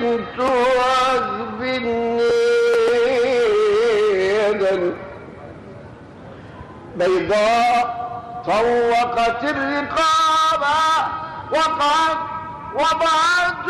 بنت وهب يدا بيضاء طوقت الرقاب وقد وضعت